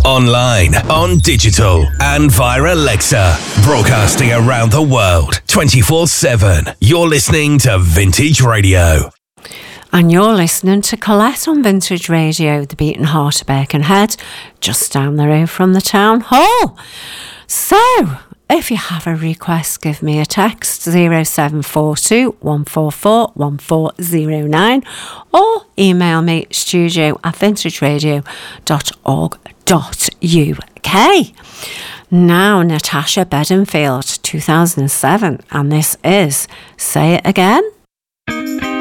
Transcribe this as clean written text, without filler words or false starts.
online, on digital, and via Alexa. Broadcasting around the world, 24/7. You're listening to Vintage Radio. And you're listening to Colette on Vintage Radio, the beating heart of Birkenhead, just down the road from the town hall. So, if you have a request, give me a text 0742 144 1409 or email me studio@vintageradio.org.uk. Now, Natasha Bedingfield, 2007, and this is Say It Again.